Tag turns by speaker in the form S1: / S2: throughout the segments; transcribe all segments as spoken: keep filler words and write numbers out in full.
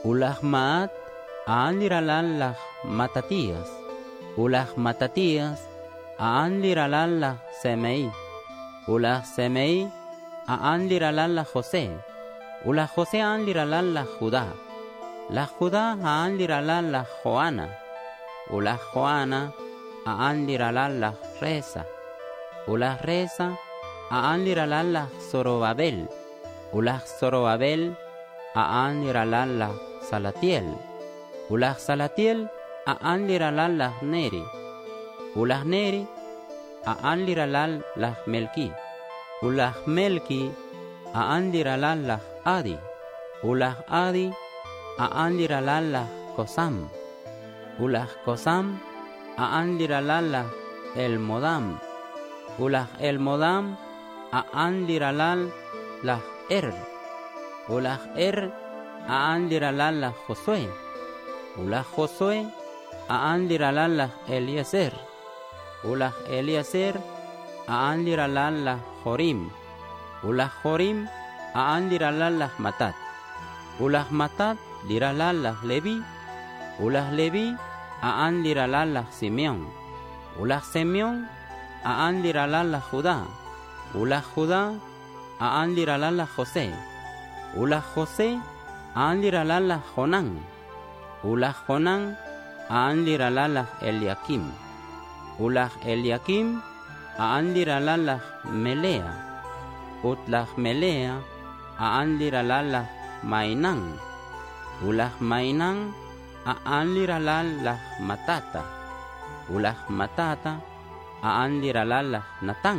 S1: Ulah maat aan liralan lah Matatías. Ulah Matatías aan liralan lah Semei. Ulah Semei aan liralan lah José. Ulah José aan liralan lah Judá. La Judá aan liralan lah Joana. Ulah Joana aan liralan lah Reza. Ulah Reza aan liralan lah Zorobabel. Ulah Zorobabel aan liralan lah Salatiel. Ulah Salatiel aan liralan lah Neri. Ulah Neri aan liralan lah Melki. Ulah Melki aan liralan lah Adi. Ulah Adi aan liralan lah Kosam. Ulah Kosam aan liralan lah Elmodam. Ulah Elmodam aan liralan lah Er. Ulah Er aan liralan lah Josué. Ulah Josué aan liralan lah Eliezer. Ulah Eliezer aan liralan lah Jorim. Ulah Jorim aan liralan lah Matat. Ulah Matat liralan lah Levi. Ulah Levi aan liralan lah Simeón. Ulah Simeón aan liralan lah Judá. Ulah Judá aan liralan lah José. Ulah José aan liralan lah Jonán. Ulah Jonán aan liralan lah Eliakim. Ulah Eliakim aan liralan lah Melea. Utlah Melea aan liralan lah Mainán. Ulah Mainán aan liralan lah Matata. Ulah Matata aan liralan lah Natán.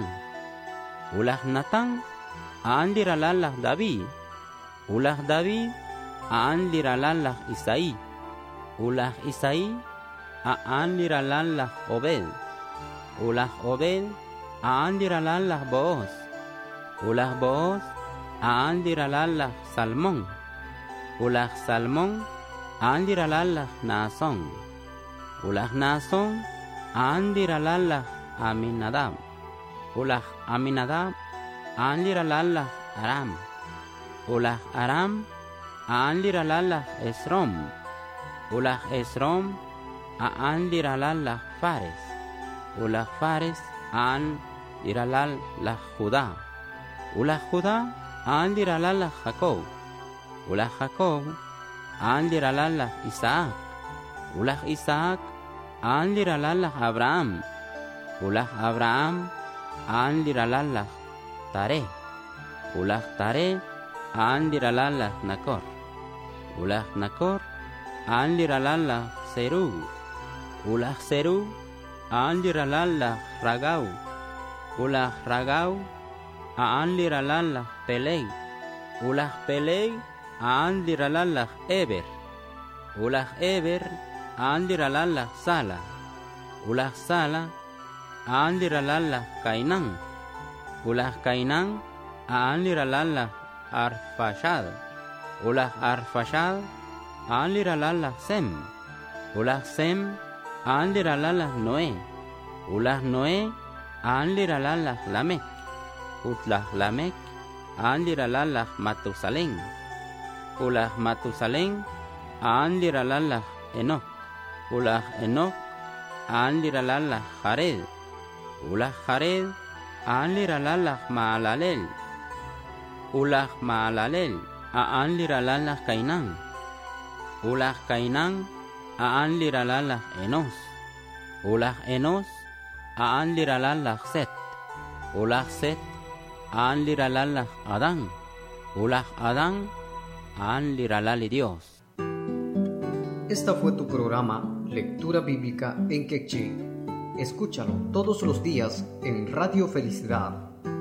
S1: Ulah Natán aan liralan lah David. Ulah David aan liralan lah Isaí. Ulah Isaí aan liralan lah Obed. Ulah Obed aan liralan lah Boaz. Ulah Boaz aan liralan lah Salmón. Ulah Salmón aan liralan lah Naasón. Ulah Naasón aan liralan lah Aminadab. Ulah Aminadab aan liralan lah Aram. Ulah Aram aan liralan lah Esrom. Ulah Esrom aan liralan lah Fares. Ulah Fares aan liralan lah Judá. Ulah Judá aan liralan lah Jacob. Ulah Jacob aan liralan lah Isaac. Ulah Isaac aan liralan lah Abraham. Ulah Abraham aan liralan lah Tare. Ulah Tare aan liralan lah Nakor. Ulah Nakor aan liralan lah Serug. Ulah Serug aan liralan lah Ragau. Ulah Ragau aan liralan lah Peleg. Ulah Peleg aan liralan lah Eber. Ulah Eber aan liralan lah Sala. Ulah Sala aan liralan lah Kainán. Ulah Kainán aan liralan lah Arfashad. Ulah Arfashad aan liralan lah Sem. Ulah Sem aan liralan lah Noé. Ulah Noé aan liralan lah Lamek. Utlah Lamek aan liralan lah Matusalén. Ulah Matusalén aan liralan lah Enoc. Ulah Enoc aan liralan lah Jared. Ulah Jared aan liralan lah Maalalel. Ulah Maalalel aan liralan lah Kainán. Ulah Kainán aan liralan lah Enos. Ulah Enos aan liralan lah Set. Ulah Set aan liralan lah Adán. Ulah Adán aan liralan li Dios.
S2: Esta fue tu programa Lectura Bíblica en Quechí. Escúchalo todos los días en Radio Felicidad